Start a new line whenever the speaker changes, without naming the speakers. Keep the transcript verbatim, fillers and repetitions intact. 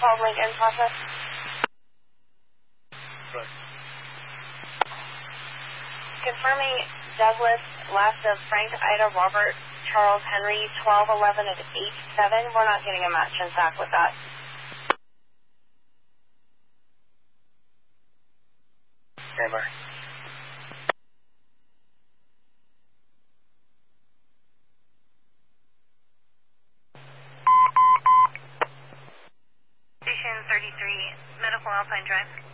called link in process.
Right.
Confirming Douglas, last of Frank, Ida, Robert, Charles, Henry, twelve eleven at eight seven. We're not getting a match in fact with that.
Stand by.
Station thirty-three, Medical Alpine Drive.